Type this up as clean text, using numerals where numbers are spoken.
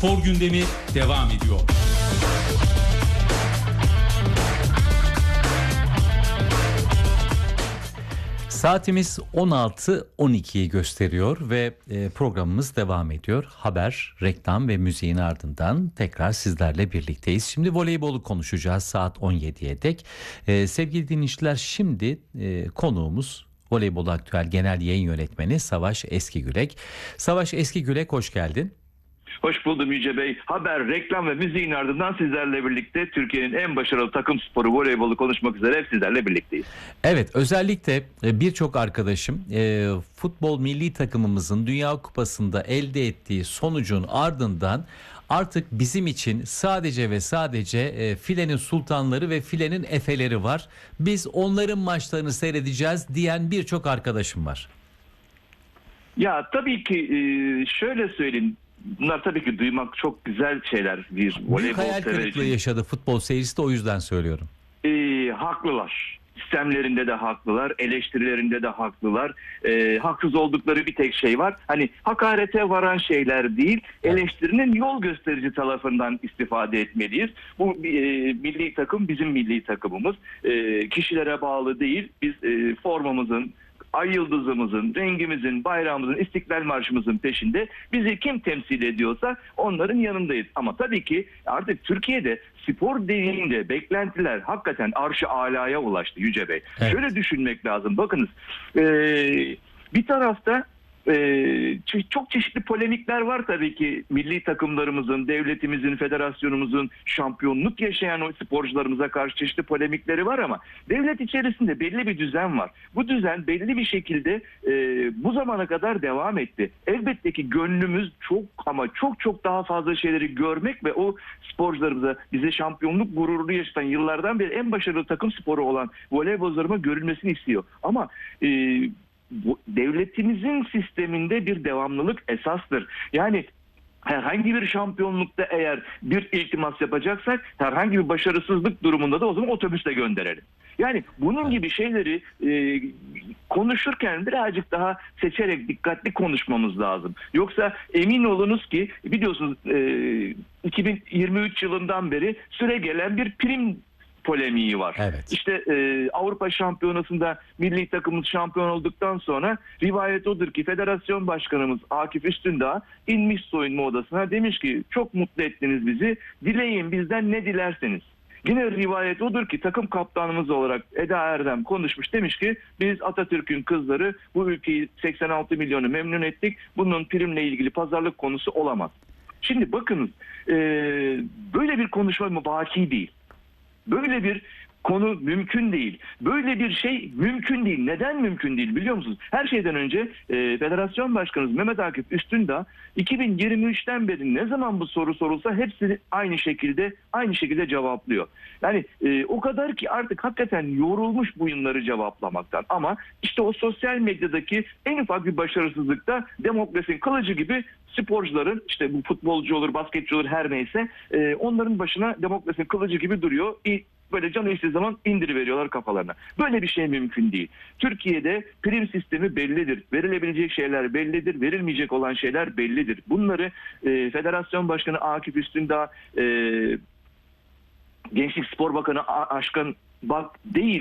spor gündemi devam ediyor. Saatimiz 16:12'yi gösteriyor ve programımız devam ediyor. Haber, reklam ve müziğin ardından tekrar sizlerle birlikteyiz. Şimdi voleybolu konuşacağız saat 17'ye dek. Sevgili dinleyiciler, şimdi konuğumuz Voleybol Aktüel Genel Yayın Yönetmeni Savaş Eskigülek. Savaş Eskigülek, hoş geldin. Hoş buldum Yüce Bey. Haber, reklam ve müziğin ardından sizlerle birlikte Türkiye'nin en başarılı takım sporu voleybolu konuşmak üzere hep sizlerle birlikteyiz. Evet, özellikle birçok arkadaşım futbol milli takımımızın Dünya Kupası'nda elde ettiği sonucun ardından artık bizim için sadece ve sadece filenin sultanları ve filenin efeleri var. Biz onların maçlarını seyredeceğiz diyen birçok arkadaşım var. Ya tabii ki şöyle söyleyeyim. Bunlar tabii ki duymak çok güzel şeyler. Bir büyük hayal kırıklığı yaşadı futbol seyircisi de, o yüzden söylüyorum. Haklılar. Sistemlerinde de haklılar, eleştirilerinde de haklılar. Haksız oldukları bir tek şey var. Hani hakarete varan şeyler değil, eleştirinin yol gösterici tarafından istifade etmeliyiz. Bu milli takım bizim milli takımımız. Kişilere bağlı değil. Biz formamızın, ay yıldızımızın, rengimizin, bayrağımızın, İstiklal Marşımızın peşinde. Bizi kim temsil ediyorsa onların yanındayız. Ama tabii ki artık Türkiye'de spor dediğinde beklentiler hakikaten arş-ı alaya ulaştı Yüce Bey. Evet. Şöyle düşünmek lazım. Bakınız, bir tarafta çok çeşitli polemikler var tabii ki. Milli takımlarımızın, devletimizin, federasyonumuzun şampiyonluk yaşayan o sporcularımıza karşı çeşitli polemikleri var ama devlet içerisinde belli bir düzen var. Bu düzen belli bir şekilde bu zamana kadar devam etti. Elbette ki gönlümüz çok ama çok daha fazla şeyleri görmek ve o sporcularımıza, bize şampiyonluk gururunu yaşatan, yıllardan beri en başarılı takım sporu olan voleybolcularıma görülmesini istiyor. Ama devletimizin sisteminde bir devamlılık esastır. Yani herhangi bir şampiyonlukta eğer bir iltimas yapacaksak, herhangi bir başarısızlık durumunda da o zaman otobüsle gönderelim. Yani bunun gibi şeyleri konuşurken birazcık daha seçerek dikkatli konuşmamız lazım. Yoksa emin olunuz ki biliyorsunuz 2023 yılından beri süregelen bir prim polemiği var. Evet. İşte Avrupa Şampiyonası'nda milli takımımız şampiyon olduktan sonra rivayet odur ki Federasyon Başkanımız Akif Üstündağ inmiş soyunma odasına, demiş ki çok mutlu ettiniz bizi, dileyin bizden ne dilerseniz. Yine rivayet odur ki takım kaptanımız olarak Eda Erdem konuşmuş, demiş ki biz Atatürk'ün kızları, bu ülkeyi 86 milyonu memnun ettik, bunun primle ilgili pazarlık konusu olamaz. Şimdi bakınız, böyle bir konuşma mübaki değil. Böyle bir konu mümkün değil. Böyle bir şey mümkün değil. Neden mümkün değil biliyor musunuz? Her şeyden önce Federasyon Başkanımız Mehmet Akif Üstündağ 2023'ten beri ne zaman bu soru sorulsa hepsini aynı şekilde cevaplıyor. Yani o kadar ki artık hakikaten yorulmuş bu yılları cevaplamaktan. Ama işte o sosyal medyadaki en ufak bir başarısızlıkta Demokrasinin kılıcı gibi sporcuların, işte bu futbolcu olur, basketçi olur, her neyse, onların başına Demokrasinin kılıcı gibi duruyor. Böyle canı istediği zaman indiriveriyorlar kafalarına. Böyle bir şey mümkün değil. Türkiye'de prim sistemi bellidir. Verilebilecek şeyler bellidir. Verilmeyecek olan şeyler bellidir. Bunları Federasyon Başkanı Akif Üstündağ, Gençlik Spor Bakanı Aşkın Bak değil.